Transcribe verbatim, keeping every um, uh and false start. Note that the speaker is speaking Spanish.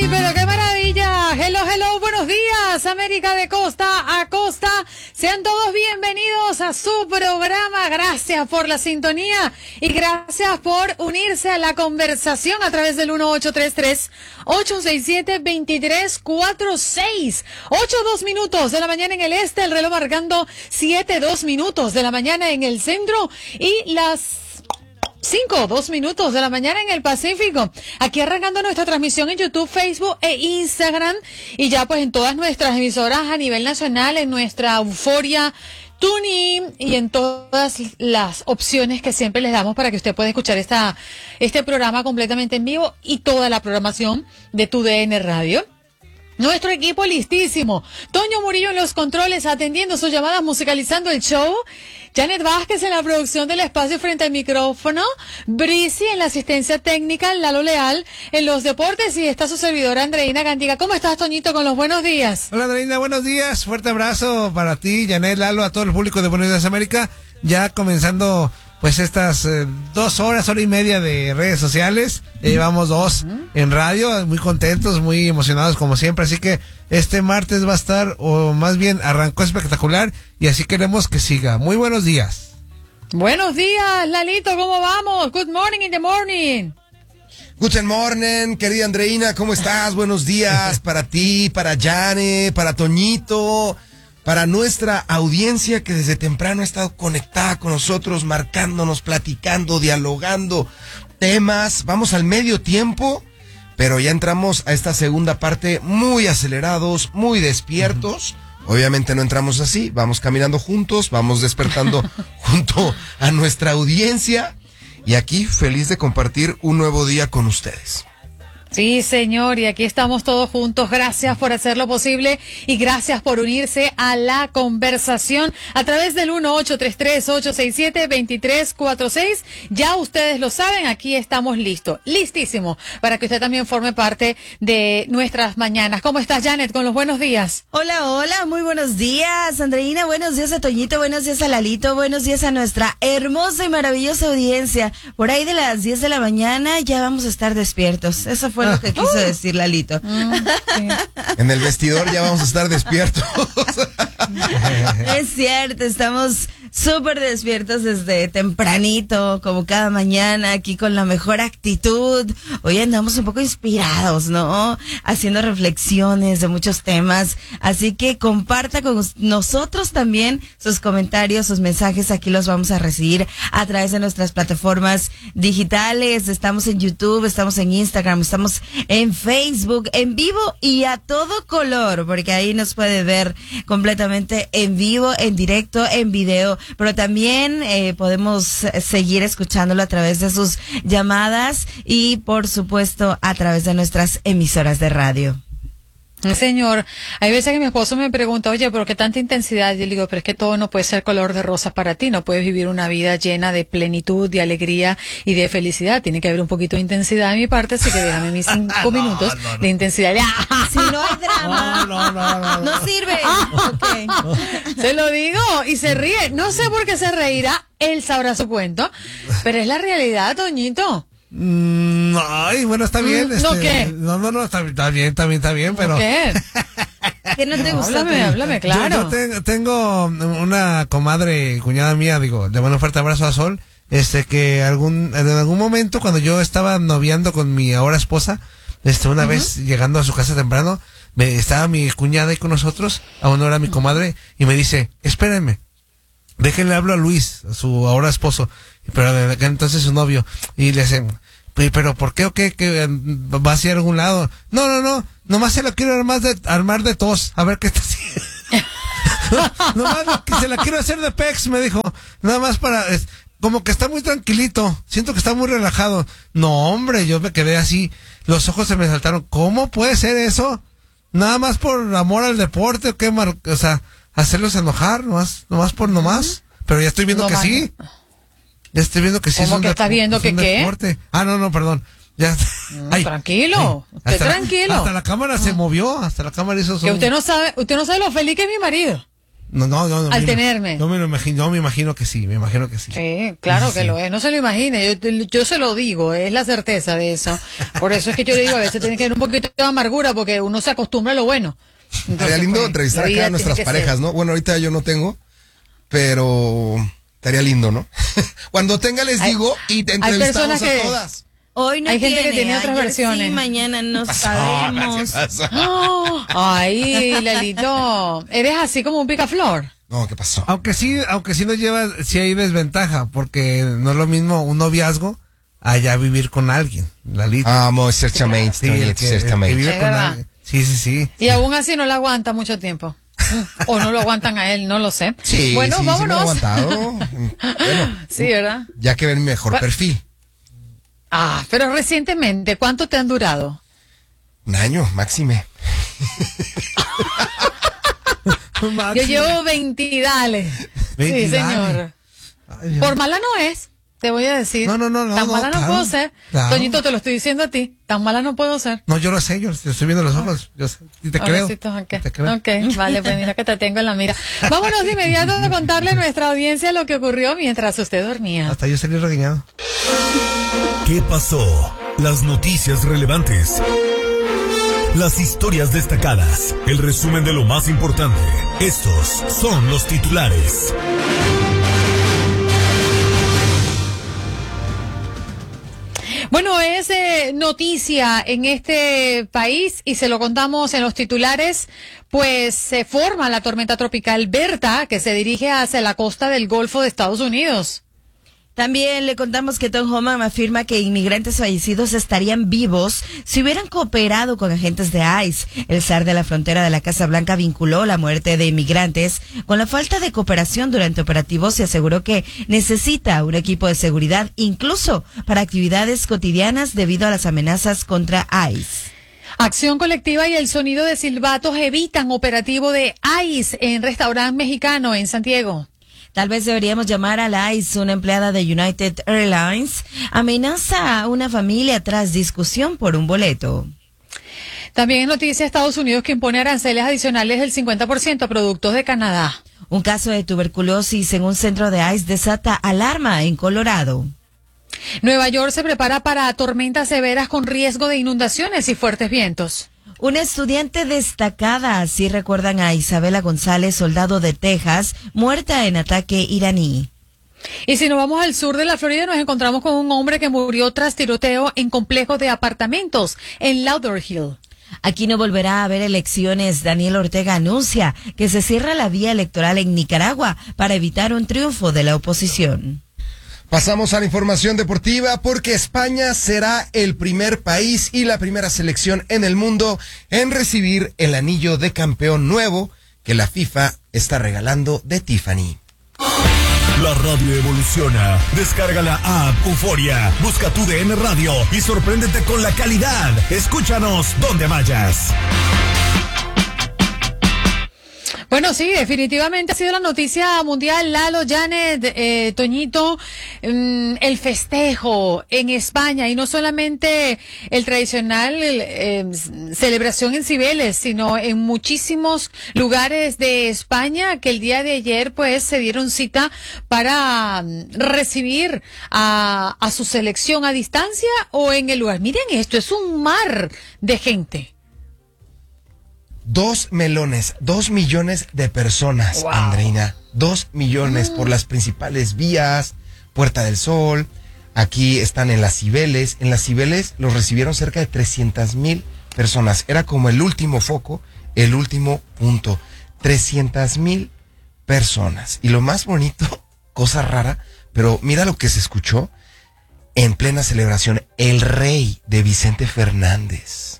¡Ay, pero qué maravilla! Hello, hello, buenos días, América de costa a costa. Sean todos bienvenidos a su programa. Gracias por la sintonía y gracias por unirse a la conversación a través del uno ocho tres tres, ocho seis siete, dos tres cuatro seis. Ocho, dos minutos de la mañana en el este, el reloj marcando siete, dos minutos de la mañana en el centro y las cinco, dos minutos de la mañana en el Pacífico. Aquí arrancando nuestra transmisión en YouTube, Facebook e Instagram. Y ya pues en todas nuestras emisoras a nivel nacional, en nuestra Euforia TuneIn y en todas las opciones que siempre les damos para que usted pueda escuchar esta, este programa completamente en vivo y toda la programación de Tu D N Radio. Nuestro equipo listísimo. Toño Murillo en los controles, atendiendo sus llamadas, musicalizando el show. Janet Vázquez en la producción del espacio frente al micrófono. Brisi en la asistencia técnica. Lalo Leal en los deportes. Y está su servidora Andreina Gandiga. ¿Cómo estás, Toñito, con los buenos días? Hola, Andreina, buenos días. Fuerte abrazo para ti, Janet, Lalo, a todo el público de Buenos Días América. Ya comenzando pues estas eh, dos horas, hora y media de redes sociales. Ya llevamos dos uh-huh. en radio, muy contentos, muy emocionados como siempre. Así que este martes va a estar, o más bien arrancó espectacular y así queremos que siga. Muy buenos días. Buenos días, Lalito, ¿cómo vamos? Good morning in the morning. Guten Morning, querida Andreina, ¿cómo estás? Buenos días para ti, para Jane, para Toñito, para nuestra audiencia que desde temprano ha estado conectada con nosotros, marcándonos, platicando, dialogando temas. Vamos al medio tiempo, pero ya entramos a esta segunda parte muy acelerados, muy despiertos. Uh-huh. Obviamente no entramos así, vamos caminando juntos, vamos despertando junto a nuestra audiencia. Y aquí feliz de compartir un nuevo día con ustedes. Sí, señor, y aquí estamos todos juntos. Gracias por hacerlo posible y gracias por unirse a la conversación a través del uno ocho tres tres, ocho seis siete, dos tres cuatro seis. Ya ustedes lo saben, aquí estamos listos, listísimos, para que usted también forme parte de nuestras mañanas. ¿Cómo estás, Janet, con los buenos días? Hola, hola, muy buenos días, Andreina, buenos días a Toñito, buenos días a Lalito, buenos días a nuestra hermosa y maravillosa audiencia. Por ahí de las diez de la mañana ya vamos a estar despiertos. Eso fue lo que quiso uh. decir Lalito. Mm, sí. En el vestidor ya vamos a estar despiertos. Es cierto, estamos súper despiertos desde tempranito, como cada mañana, aquí con la mejor actitud. Hoy andamos un poco inspirados, ¿no? Haciendo reflexiones de muchos temas. Así que comparta con nosotros también sus comentarios, sus mensajes. Aquí los vamos a recibir a través de nuestras plataformas digitales. Estamos en YouTube, estamos en Instagram, estamos en Facebook, en vivo y a todo color, porque ahí nos puede ver completamente en vivo, en directo, en video. Pero también eh, podemos seguir escuchándolo a través de sus llamadas y, por supuesto, a través de nuestras emisoras de radio. Señor, hay veces que mi esposo me pregunta, oye, ¿pero qué tanta intensidad? Y yo le digo, pero es que todo no puede ser color de rosa para ti, no puedes vivir una vida llena de plenitud, de alegría y de felicidad, tiene que haber un poquito de intensidad de mi parte, así que déjame mis cinco no, minutos no, no. de intensidad. Si no hay drama, no, no, no, no, no sirve. Okay. Se lo digo y se ríe, no sé por qué se reirá, él sabrá su cuento, pero es la realidad, Toñito. Mm, ay, bueno, está bien. ¿No este, qué? No, no, no, está, está bien, está bien, está bien, pero... ¿Qué? ¿Qué no te no, gusta? Háblame, háblame, claro. Yo, yo te, tengo una comadre, cuñada mía, digo, le mando un fuerte abrazo a Sol, este, que algún, en algún momento cuando yo estaba noviando con mi ahora esposa, este, una uh-huh. vez llegando a su casa temprano, me, estaba mi cuñada ahí con nosotros, aún no era mi comadre, y me dice, espérenme, déjenle hablo a Luis, a su ahora esposo, pero de acá entonces su novio, y le dicen, pero ¿por qué o qué? ¿Que va hacia algún lado? No, no, no, nomás se lo quiero armar de, armar de tos, a ver qué está haciendo. no, nomás que se la quiero hacer de pex, me dijo, nada más para, es, como que está muy tranquilito, siento que está muy relajado. No, hombre, yo me quedé así, los ojos se me saltaron, ¿cómo puede ser eso? Nada más por amor al deporte, o qué, mar... o sea, hacerlos enojar, nomás, nomás por nomás, pero ya estoy viendo no, que man. sí. Ya estoy viendo que sí es un que está viendo que qué? Deporte. Ah, no, no, perdón. Ya. Mm, Ay, tranquilo, ay, usted tranquilo. La, hasta la cámara se movió, hasta la cámara hizo su... Que usted no sabe, usted no sabe lo feliz que es mi marido. No, no, no. no al me, tenerme. No me lo imagino, no me imagino que sí, me imagino que sí. Sí, claro Sí, que sí. lo es. No se lo imagine, yo, yo se lo digo, es la certeza de eso. Por eso es que yo le digo, a veces tiene que haber un poquito de amargura porque uno se acostumbra a lo bueno. Entonces, Estaría lindo pues, entrevistar la vida acá a tiene nuestras que parejas, ser. ¿no? Bueno, ahorita yo no tengo, pero estaría lindo, ¿no? Cuando tenga les Hay- digo y te hay entrevistamos personas que- a todas. Hoy no Hay gente tiene, que tiene otras ayer versiones. Sí, mañana no Ah, sabemos. ¡Oh! Ay, Lalito, eres así como un picaflor. No, ¿qué pasó? Aunque sí, aunque sí nos lleva, sí hay desventaja, porque no es lo mismo un noviazgo allá vivir con alguien, Lalito. Amo, certamente, Sí, el que, el que certamente. vive Es con verdad. alguien. Sí, sí, sí. Y aún así no le aguanta mucho tiempo. O no lo aguantan a él, no lo sé. Sí, bueno, sí, sí me lo he vámonos. aguantado. Bueno, Sí, ¿verdad? ya que ven mi mejor Va- perfil. Ah, pero recientemente, ¿cuánto te han durado? Un año, máxime. Yo llevo veinte, dale. veinte, Sí, dale. señor. Ay, Dios. Por mala no es, te voy a decir. No, no, no, no, Tan no, mala no claro, puedo ser. claro. Toñito, te lo estoy diciendo a ti. Tan mala no puedo ser. No, yo lo sé, yo te estoy viendo los ojos. Yo sé, y te creo. Abracitos, ok. Te creo. Ok, vale, pues mira que te tengo en la mira. Vámonos de inmediato a contarle a nuestra audiencia lo que ocurrió mientras usted dormía. Hasta yo salí regañado. ¿Qué pasó? Las noticias relevantes. Las historias destacadas. El resumen de lo más importante. Estos son los titulares. Bueno, es eh, noticia en este país y se lo contamos en los titulares, pues se forma la tormenta tropical Berta que se dirige hacia la costa del Golfo de Estados Unidos. También le contamos que Tom Homan afirma que inmigrantes fallecidos estarían vivos si hubieran cooperado con agentes de ICE. El zar de la frontera de la Casa Blanca vinculó la muerte de inmigrantes con la falta de cooperación durante operativos y aseguró que necesita un equipo de seguridad incluso para actividades cotidianas debido a las amenazas contra ICE. Acción colectiva y el sonido de silbatos evitan operativo de ICE en restaurante mexicano en Santiago. Tal vez deberíamos llamar a la ICE. Una empleada de United Airlines amenaza a una familia tras discusión por un boleto. También es noticia Estados Unidos que impone aranceles adicionales del cincuenta por ciento a productos de Canadá. Un caso de tuberculosis en un centro de ICE desata alarma en Colorado. Nueva York se prepara para tormentas severas con riesgo de inundaciones y fuertes vientos. Una estudiante destacada, así recuerdan a Isabela González, soldado de Texas, muerta en ataque iraní. Y si nos vamos al sur de la Florida, nos encontramos con un hombre que murió tras tiroteo en complejo de apartamentos en Lauderhill. Aquí no volverá a haber elecciones. Daniel Ortega anuncia que se cierra la vía electoral en Nicaragua para evitar un triunfo de la oposición. Pasamos a la información deportiva porque España será el primer país y la primera selección en el mundo en recibir el anillo de campeón nuevo que la FIFA está regalando de Tiffany. La radio evoluciona. Descarga la app Euforia. Busca tu D N Radio y sorpréndete con la calidad. Escúchanos donde vayas. Bueno, sí, definitivamente ha sido la noticia mundial. Lalo, Janet, eh, Toñito, mm, el festejo en España y no solamente el tradicional eh, celebración en Cibeles, sino en muchísimos lugares de España que el día de ayer pues se dieron cita para mm, recibir a, a su selección a distancia o en el lugar. Miren esto, es un mar de gente. Dos melones, dos millones de personas, Wow. Andreina. Dos millones por las principales vías, Puerta del Sol. Aquí están en las Cibeles. En las Cibeles los recibieron cerca de trescientas mil personas. Era como el último foco, el último punto. trescientas mil personas. Y lo más bonito, cosa rara, pero mira lo que se escuchó en plena celebración. El rey de Vicente Fernández.